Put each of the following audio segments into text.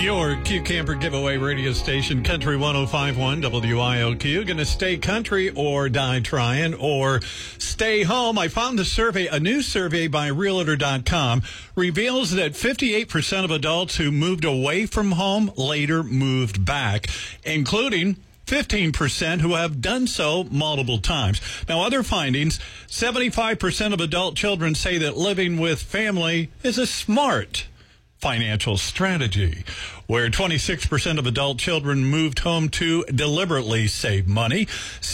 Your Q Camper giveaway radio station, Country 105.1 WILQ. Going to stay country or die trying or stay home. I found the survey, a new survey by Realtor.com reveals that 58% of adults who moved away from home later moved back, including 15% who have done so multiple times. Now, other findings, 75% of adult children say that living with family is a smart financial strategy, where 26% of adult children moved home to deliberately save money.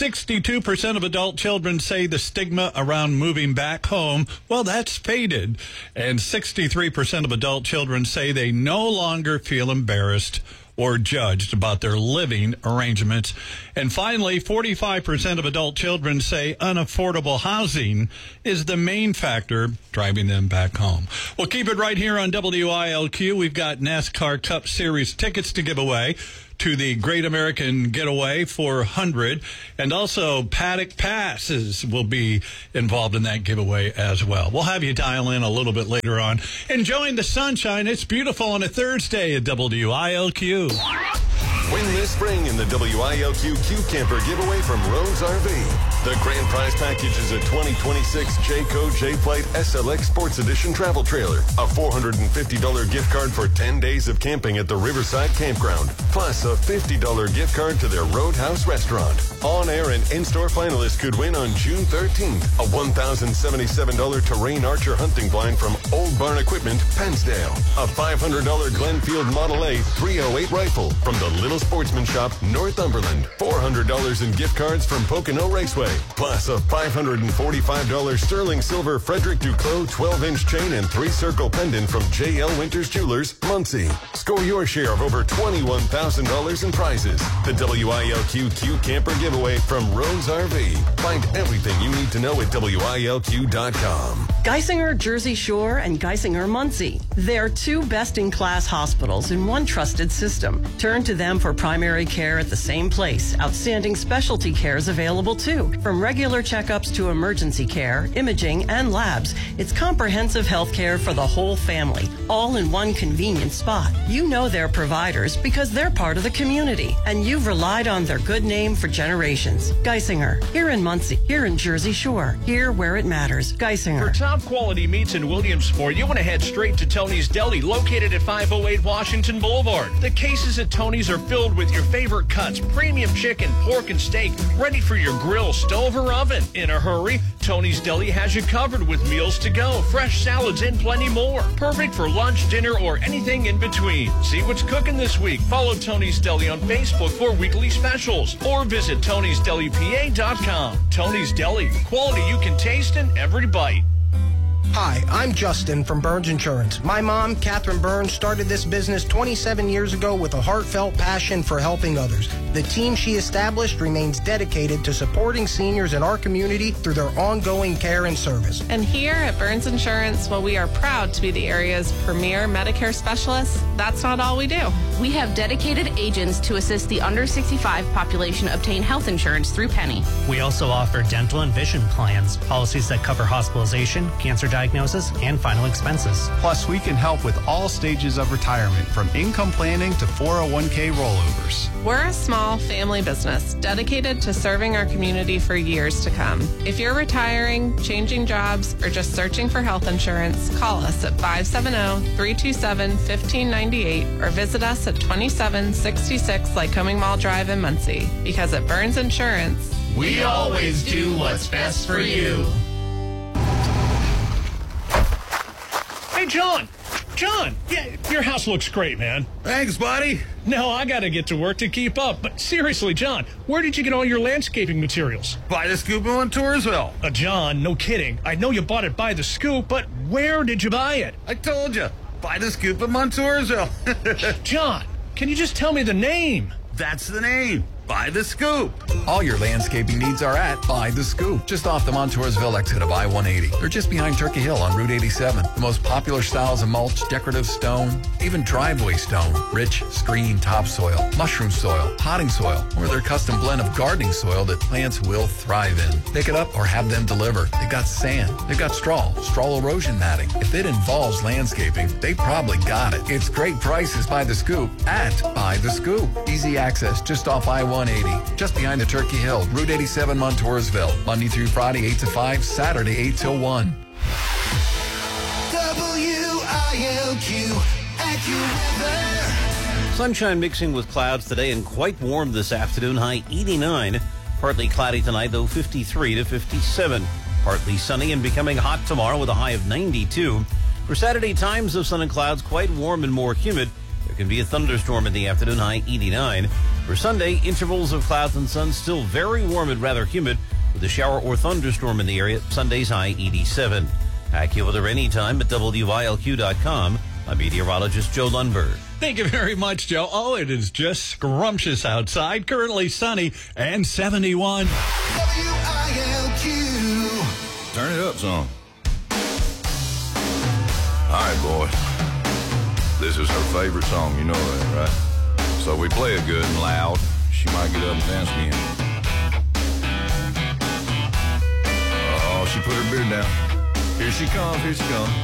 62% of adult children say the stigma around moving back home, well, that's faded. And 63% of adult children say they no longer feel embarrassed or judged about their living arrangements. And finally, 45% of adult children say unaffordable housing is the main factor driving them back home. Well, keep it right here on WILQ. We've got NASCAR Cup Series tickets to give away to the Great American Getaway for 100, and also Paddock Passes will be involved in that giveaway as well. We'll have you dial in a little bit later on. Enjoying the sunshine. It's beautiful on a Thursday at WILQ. Win this spring in the WILQ Q Camper giveaway from Rose RV. The grand prize package is a 2026 Jayco J-Flight SLX Sports Edition travel trailer, a $450 gift card for 10 days of camping at the Riverside Campground, plus a $50 gift card to their Roadhouse restaurant. On-air and in-store finalists could win on June 13th a $1,077 Terrain Archer hunting blind from Old Barn Equipment, Pennsdale, a $500 Glenfield Model A 308 rifle from the Little Sportsman Shop, Northumberland, $400 in gift cards from Pocono Raceway, plus a $545 sterling silver Frederick Duclos 12-inch chain and 3-circle pendant from J.L. Winters Jewelers, Muncie. Score your share of over $21,000 in prizes. The WILQ Q Camper giveaway from Rose RV. Find everything you need to know at WILQ.com. Geisinger Jersey Shore and Geisinger Muncie. They're two best-in-class hospitals in one trusted system. Turn to them for primary care at the same place. Outstanding specialty care is available too. From regular checkups to emergency care, imaging, and labs, it's comprehensive health care for the whole family, all in one convenient spot. You know their providers because they're part of the community, and you've relied on their good name for generations. Geisinger, here in Muncie, here in Jersey Shore, here where it matters. Geisinger. For top quality meats in Williamsport, you want to head straight to Tony's Deli, located at 508 Washington Boulevard. The cases at Tony's are filled with your favorite cuts, premium chicken, pork, and steak, ready for your grill, stove, or oven. In a hurry, Tony's Deli has you covered with meals to go, fresh salads, and plenty more. Perfect for lunch, dinner, or anything in between. See what's cooking this week. Follow Tony's Deli on Facebook for weekly specials, or visit Tony'sDeliPA.com. Tony's Deli, quality you can taste in every bite. Hi, I'm Justin from Burns Insurance. My mom, Catherine Burns, started this business 27 years ago with a heartfelt passion for helping others. The team she established remains dedicated to supporting seniors in our community through their ongoing care and service. And here at Burns Insurance, while we are proud to be the area's premier Medicare specialists, that's not all we do. We have dedicated agents to assist the under 65 population obtain health insurance through Penny. We also offer dental and vision plans, policies that cover hospitalization, cancer diagnosis, and final expenses. Plus, we can help with all stages of retirement, from income planning to 401k rollovers. We're a small family business dedicated to serving our community for years to come. If you're retiring, changing jobs, or just searching for health insurance, call us at 570-327-1598 or visit us at 2766 Lycoming Mall Drive in Muncie. Because at Burns Insurance, we always do what's best for you. Hey, John, yeah, your house looks great, man. Thanks, buddy. No, I got to get to work to keep up. But seriously, John, where did you get all your landscaping materials? By the Scoop in Montoursville. John, no kidding. I know you bought it by the Scoop, but where did you buy it? I told you, by the Scoop in Montoursville. John, can you just tell me the name? That's the name. By the Scoop. All your landscaping needs are at By the Scoop, just off the Montoursville exit of I-180. They're just behind Turkey Hill on Route 87. The most popular styles of mulch, decorative stone, even driveway stone, rich screen topsoil, mushroom soil, potting soil, or their custom blend of gardening soil that plants will thrive in. Pick it up or have them deliver. They've got sand. They've got straw erosion matting. If it involves landscaping, they probably got it. It's great prices by the Scoop at By the Scoop. Easy access just off I-180, just behind the Turkey Hill, Route 87, Montoursville. Monday through Friday, 8 to 5, Saturday, 8 till 1. WILQ AccuWeather. Sunshine mixing with clouds today and quite warm this afternoon, high 89. Partly cloudy tonight, though 53 to 57. Partly sunny and becoming hot tomorrow with a high of 92. For Saturday, times of sun and clouds, quite warm and more humid. There can be a thunderstorm in the afternoon, high 89. For Sunday, intervals of clouds and sun, still very warm and rather humid, with a shower or thunderstorm in the area. Sunday's high 87. AccuWeather anytime at WILQ.com. I'm meteorologist Joe Lundberg. Thank you very much, Joe. Oh, it is just scrumptious outside. Currently sunny and 71. WILQ. Turn it up some. All right, boys. This is her favorite song. You know that, right? So we play it good and loud. She might get up and dance again. Oh, she put her beard down. Here she comes.